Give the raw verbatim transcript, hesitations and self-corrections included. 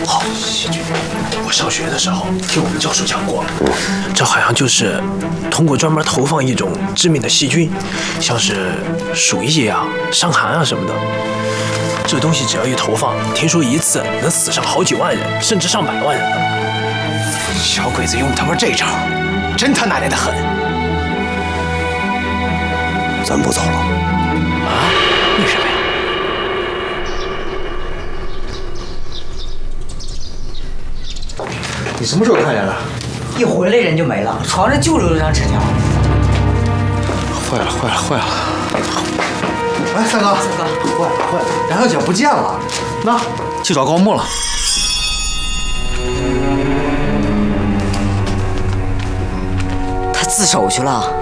好，细菌，我上学的时候听我们教授讲过，这好像就是通过专门投放一种致命的细菌，像是鼠疫啊、伤寒啊什么的。这东西只要一投放，听说一次能死上好几万人，甚至上百万人呢。 小鬼子用他妈这招，真他奶奶的狠！ 咱不走了。 啊？为什么呀？ 你什么时候看见的？ 一回来人就没了，床上就留了张纸条。 坏了坏了坏了！哎，三哥，三哥，坏了坏了，梁小姐不见了，那去找高木了。 他自首去了。